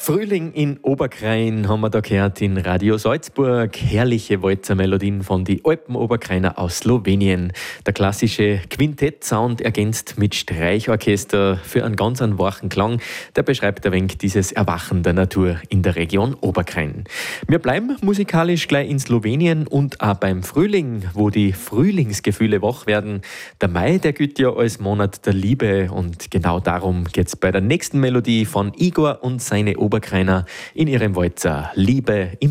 Frühling in Oberkrain haben wir da gehört in Radio Salzburg. Herrliche Walzermelodien von die Alpen-Oberkrainer aus Slowenien. Der klassische Quintett-Sound ergänzt mit Streichorchester für einen ganz wachen Klang. Der beschreibt ein wenig dieses Erwachen der Natur in der Region Oberkrain. Wir bleiben musikalisch gleich in Slowenien und auch beim Frühling, wo die Frühlingsgefühle wach werden. Der Mai, der gilt ja als Monat der Liebe und genau darum geht es bei der nächsten Melodie von Igor und seine Oberkrainer in ihrem Walzer Liebe im